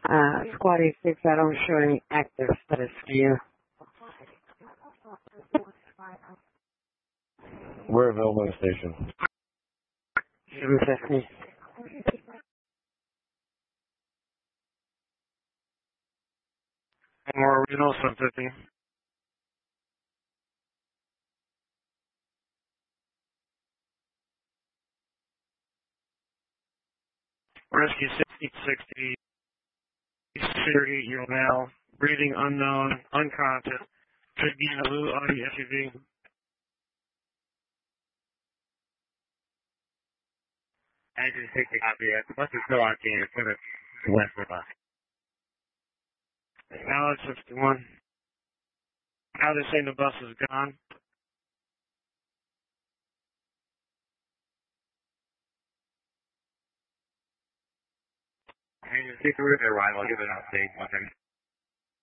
Squad 86, I don't show any active status to you. We're available at the station. 750. More regional 750. Rescue 6060. Security, you're now. Breathing unknown, unconscious. Should be in a blue Audi SUV. Engine 60 copy. Bus is still on scene. It's going to west of us. Alex 61. Now they're saying the bus is gone. Engine 60, we're at their arrival. I'll give it an update. 1 second.